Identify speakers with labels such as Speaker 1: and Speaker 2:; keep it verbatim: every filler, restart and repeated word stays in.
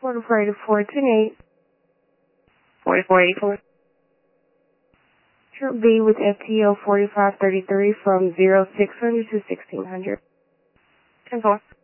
Speaker 1: forty-four eighty-four, ten eight.
Speaker 2: forty-four eighty-four.
Speaker 1: Trip B with F T O forty-five thirty-three from zero six hundred to sixteen hundred.
Speaker 2: ten four.